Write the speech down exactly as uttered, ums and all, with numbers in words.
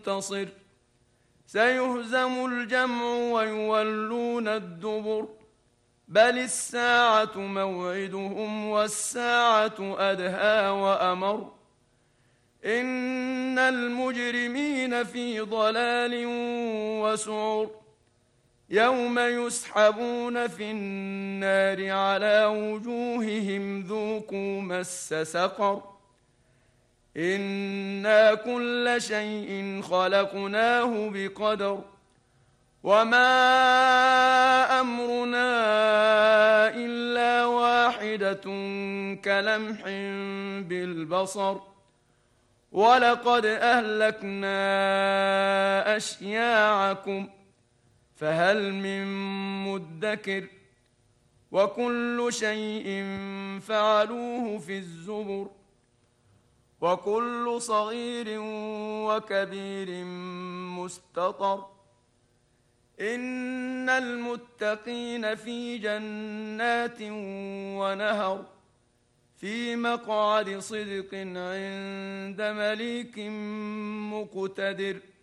منتصر سيهزم الجمع ويولون الدبر بل الساعة موعدهم والساعة أدهى وأمر إن المجرمين في ضلال وسعر يوم يسحبون في النار على وجوههم ذوقوا مس سقر إنا كل شيء خلقناه بقدر وما أمرنا إلا واحدة كلمح بالبصر ولقد أهلكنا أشياعكم فهل من مدكر وكل شيء فعلوه في الزبر وكل صغير وكبير مستطر إن المتقين في جنات ونهر في مقعد صدق عند مليك مقتدر